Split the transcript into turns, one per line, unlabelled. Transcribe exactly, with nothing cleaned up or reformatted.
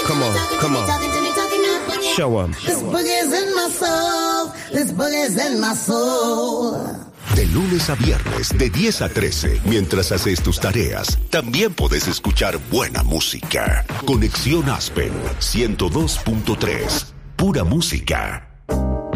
Come on, come on. Show 'em.
This boogie's in my soul. This boogie's in my soul.
De lunes a viernes, de diez a trece, mientras haces tus tareas, también puedes escuchar buena música. Conexión Aspen, ciento dos punto tres. Pura música.